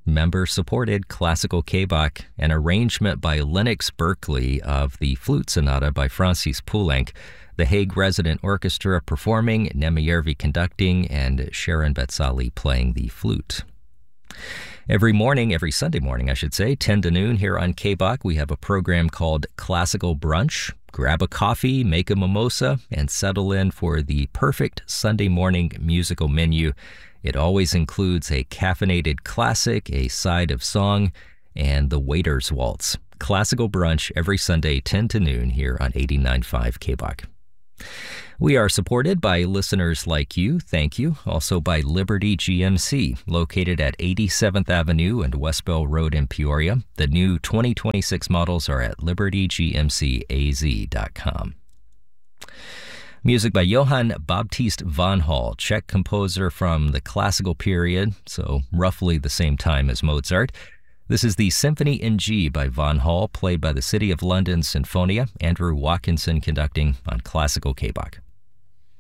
member-supported classical K-Bach, an arrangement by Lennox Berkeley of the Flute Sonata by Francis Poulenc, the Hague Resident Orchestra performing, Nemijärvi conducting, and Sharon Betsali playing the flute. Every Sunday morning, 10 to noon here on K-Bach, we have a program called Classical Brunch. Grab a coffee, make a mimosa, and settle in for the perfect Sunday morning musical menu. It always includes a caffeinated classic, a side of song, and the Waiter's Waltz. Classical Brunch every Sunday, 10 to noon here on 89.5 K-Bach. We are supported by listeners like you, thank you. Also by Liberty GMC, located at 87th Avenue and West Bell Road in Peoria. The new 2026 models are at libertygmcaz.com. Music by Johann Baptist van Hall, Czech composer from the classical period, so roughly the same time as Mozart. This is the Symphony in G by Van Hall, played by the City of London Sinfonia. Andrew Watkinson conducting on Classical K-Bach.